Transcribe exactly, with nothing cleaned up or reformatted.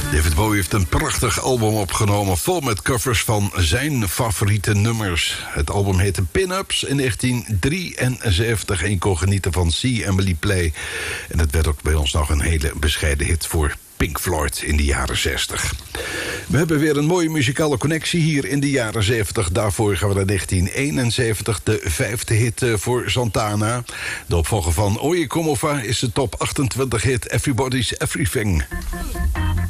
David Bowie heeft een prachtig album opgenomen, vol met covers van zijn favoriete nummers. Het album heette Pin-Ups in negentien drieënzeventig en je kon genieten van See Emily Play. En het werd ook bij ons nog een hele bescheiden hit voor Pink Floyd in de jaren zestig. We hebben weer een mooie muzikale connectie hier in de jaren zeventig. Daarvoor gaan we naar negentien eenenzeventig, de vijfde hit voor Santana. De opvolger van Oye Como Va is de top achtentwintig hit Everybody's Everything.